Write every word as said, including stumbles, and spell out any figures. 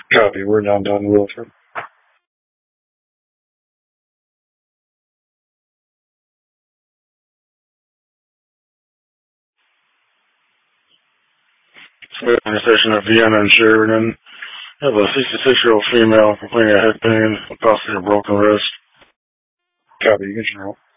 Copy. We're downtown Wilford. Intersection of Vienna and Sheridan. I have a sixty-six-year-old female complaining of head pain, possibly a broken wrist. Copy. You can general.